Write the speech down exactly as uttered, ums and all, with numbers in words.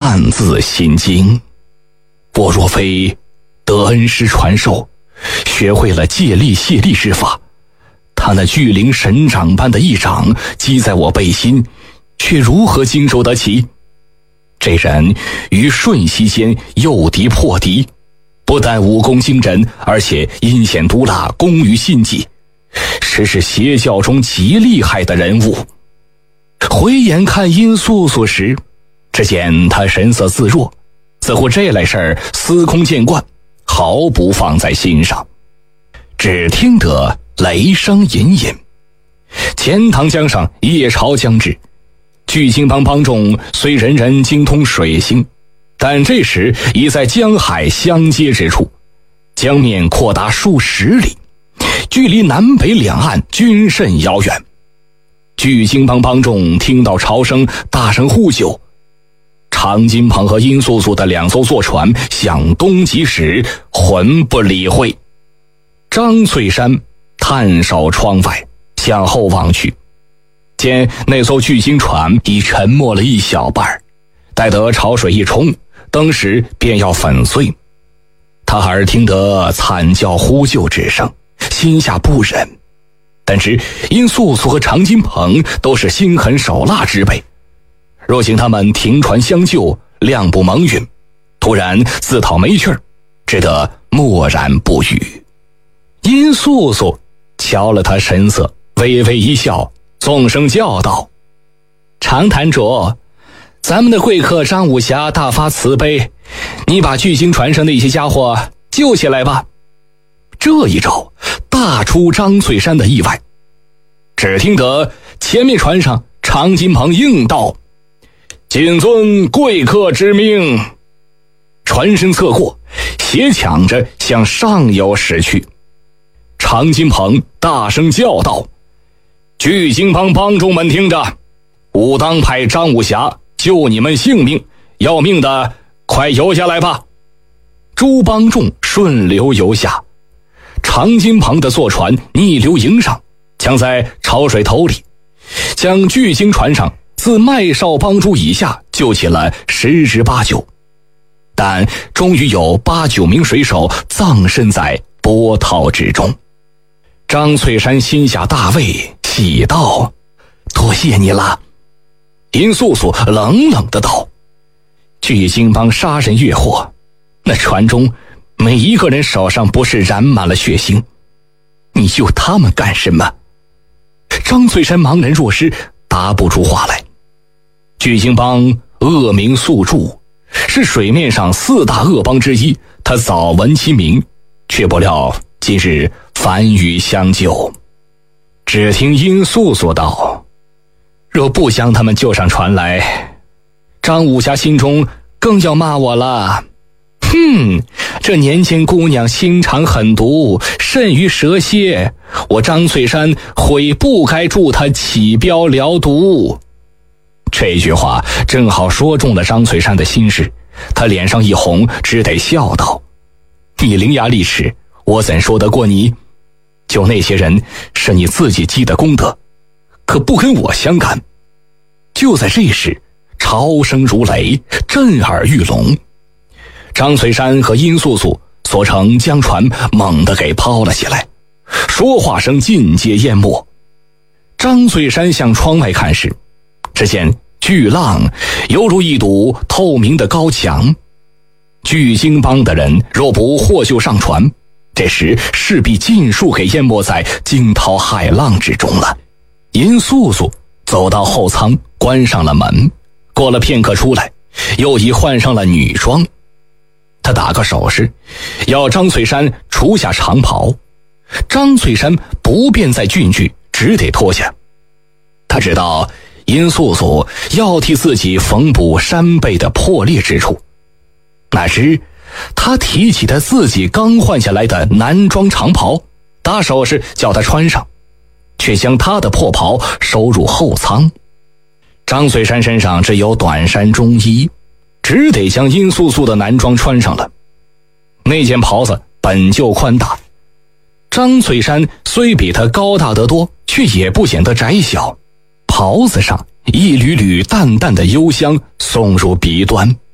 暗自心惊。我若非得恩师传授，学会了借力卸力之法，他那巨灵神掌般的一掌击在我背心，却如何经受得起？这人于瞬息间诱敌破敌，不但武功惊人，而且阴险毒辣，工于心计，实是邪教中极厉害的人物。回眼看殷素素时，只见他神色自若，似乎这类事儿司空见惯，毫不放在心上。只听得雷声隐隐，钱塘江上夜潮将至，巨鲸帮帮众虽人人精通水性，但这时已在江海相接之处，江面扩达数十里，距离南北两岸均甚遥远。巨鲸帮帮众听到潮声，大声呼救。常金鹏和殷素素的两艘坐船向东疾驶，魂不理会。张翠山探手窗外向后望去，见那艘巨鲸船已沉没了一小半，待得潮水一冲，登时便要粉碎。他耳听得惨叫呼救之声，心下不忍，但是殷素素和常金鹏都是心狠手辣之辈，若请他们停船相救，谅不蒙允，突然自讨没趣儿，只得默然不语。殷素素瞧了他神色，微微一笑，纵声叫道：常坛主，咱们的贵客张武侠大发慈悲，你把巨鲸船上那些家伙救起来吧。这一招大出张翠山的意外，只听得前面船上常金鹏应道：谨遵贵客之命。船身侧过，斜抢着向上游驶去。常金鹏大声叫道：巨鲸帮帮众们听着，武当派张武侠救你们性命，要命的快游下来吧。诸帮众顺流游下，常金鹏的坐船逆流迎上，抢在潮水头里，将巨鲸船上自麦少帮主以下救起了十之八九，但终于有八九名水手葬身在波涛之中。张翠山心下大慰，喜道：多谢你了。殷素素冷冷的道：巨鲸帮杀人越货，那船中每一个人手上不是染满了血腥，你救他们干什么？张翠山茫然若失，答不出话来。巨鲸帮恶名素著，是水面上四大恶帮之一，他早闻其名，却不料今日反与相救。只听殷素素道：若不将他们救上船来，张武侠心中更要骂我了。哼，这年轻姑娘心肠狠毒，甚于蛇蝎，我张翠山悔不该助她起标疗毒。这句话正好说中了张翠山的心事，他脸上一红，只得笑道：你伶牙俐齿，我怎说得过你？救那些人是你自己积的功德，可不跟我相干。就在这时，潮声如雷，震耳欲聋。张翠山和殷素素所乘将船猛地给抛了起来，说话声尽皆淹没。张翠山向窗外看时，只见巨浪犹如一堵透明的高墙，巨鲸帮的人若不获救上船，这时势必尽数给淹没在惊涛骇浪之中了。殷素素走到后舱，关上了门，过了片刻出来，又已换上了女装。他打个手势，要张翠山除下长袍。张翠山不便再俊句，只得脱下。他知道殷素素要替自己缝补衫背的破裂之处，哪知他提起他自己刚换下来的男装长袍，打手势叫他穿上，却将他的破袍收入后舱。张翠山身上只有短衫中衣，只得将殷素素的男装穿上了。那件袍子本就宽大，张翠山虽比他高大得多，却也不显得窄小。袍子上一缕缕淡淡的幽香送入鼻端，